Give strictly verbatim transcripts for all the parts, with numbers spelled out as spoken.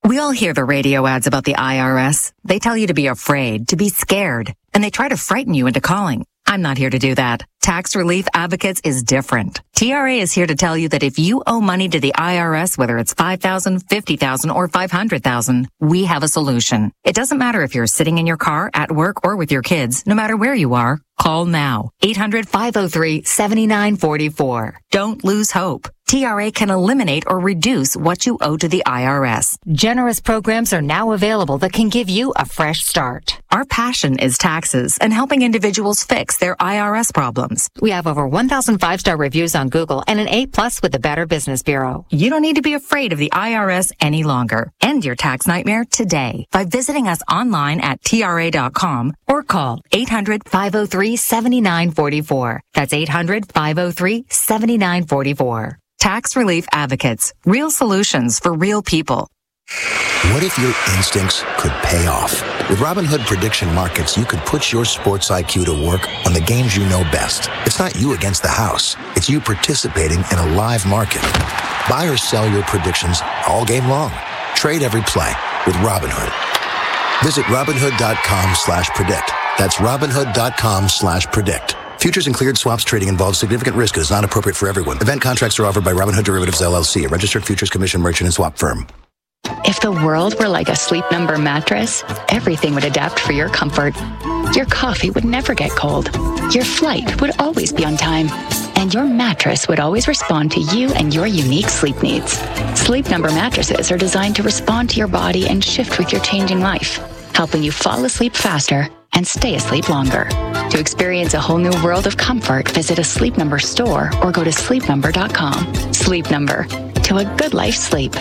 We all hear the radio ads about the I R S. They tell you to be afraid, to be scared, and they try to frighten you into calling. I'm not here to do that. Tax Relief Advocates is different. T R A is here to tell you that if you owe money to the I R S, whether it's five thousand dollars, fifty thousand dollars, or five hundred thousand dollars, we have a solution. It doesn't matter if you're sitting in your car, at work, or with your kids. No matter where you are, call now. eight hundred, five oh three, seven nine four four. Don't lose hope. T R A can eliminate or reduce what you owe to the I R S. Generous programs are now available that can give you a fresh start. Our passion is taxes and helping individuals fix their I R S problems. We have over one thousand five-star reviews on Google and an A plus with the Better Business Bureau. You don't need to be afraid of the I R S any longer. End your tax nightmare today by visiting us online at T R A dot com or call eight hundred, five oh three, seven nine four four. That's eight hundred, five oh three, seven nine four four. Tax Relief Advocates. Real solutions for real people. What if your instincts could pay off? With Robinhood Prediction Markets, you could put your sports I Q to work on the games you know best. It's not you against the house. It's you participating in a live market. Buy or sell your predictions all game long. Trade every play with Robinhood. Visit Robinhood.com slash predict. That's Robinhood.com slash predict. Futures and cleared swaps trading involves significant risk and is not appropriate for everyone. Event contracts are offered by Robinhood Derivatives, L L C, a registered futures commission merchant and swap firm. If the world were like a Sleep Number mattress, everything would adapt for your comfort. Your coffee would never get cold. Your flight would always be on time. And your mattress would always respond to you and your unique sleep needs. Sleep Number mattresses are designed to respond to your body and shift with your changing life, helping you fall asleep faster and stay asleep longer. To experience a whole new world of comfort, visit a Sleep Number store or go to sleep number dot com. Sleep Number, to a good life sleep.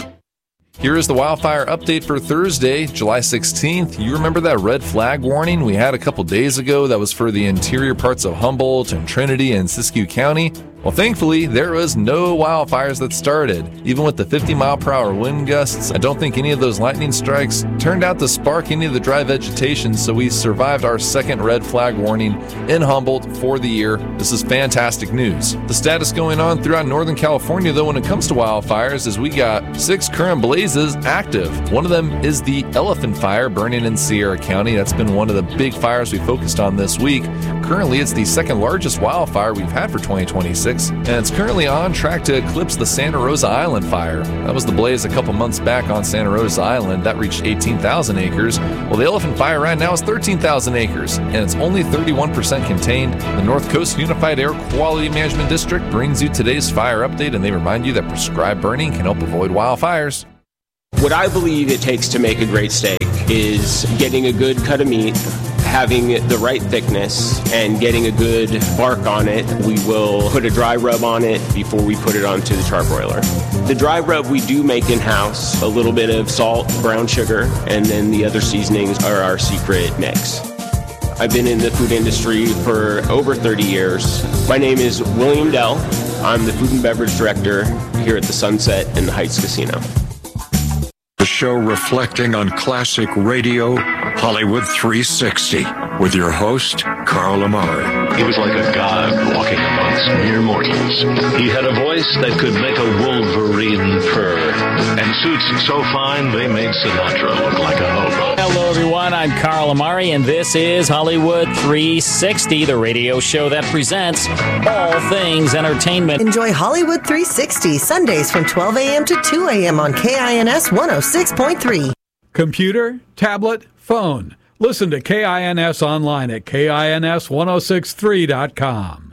Here is the wildfire update for Thursday, July sixteenth. You remember that red flag warning we had a couple days ago that was for the interior parts of Humboldt and Trinity and Siskiyou County? Well, thankfully, there was no wildfires that started. Even with the fifty mile per hour wind gusts, I don't think any of those lightning strikes turned out to spark any of the dry vegetation, so we survived our second red flag warning in Humboldt for the year. This is fantastic news. The status going on throughout Northern California, though, when it comes to wildfires, is we got six current blazes active. One of them is the Elephant Fire burning in Sierra County. That's been one of the big fires we focused on this week. Currently, it's the second largest wildfire we've had for twenty twenty-six. And it's currently on track to eclipse the Santa Rosa Island fire. That was the blaze a couple months back on Santa Rosa Island. That reached eighteen thousand acres. Well, the Elephant Fire right now is thirteen thousand acres, and it's only thirty-one percent contained. The North Coast Unified Air Quality Management District brings you today's fire update, and they remind you that prescribed burning can help avoid wildfires. What I believe it takes to make a great steak is getting a good cut of meat, having the right thickness, and getting a good bark on it. We will put a dry rub on it before we put it onto the charbroiler. The dry rub we do make in-house, a little bit of salt, brown sugar, and then the other seasonings are our secret mix. I've been in the food industry for over thirty years. My name is William Dell. I'm the food and beverage director here at the Sunset and the Heights Casino. The show reflecting on classic radio, Hollywood three sixty, with your host, Carl Amari. He was like a god walking amongst mere mortals. He had a voice that could make a wolverine purr, and suits so fine they made Sinatra look like a hobo. Hello, everyone. I'm Carl Amari, and this is Hollywood three sixty, the radio show that presents all things entertainment. Enjoy Hollywood three sixty, Sundays from twelve a.m. to two a.m. on K I N S one oh six point three. Computer, tablet, phone. Listen to K I N S online at K I N S ten sixty-three dot com.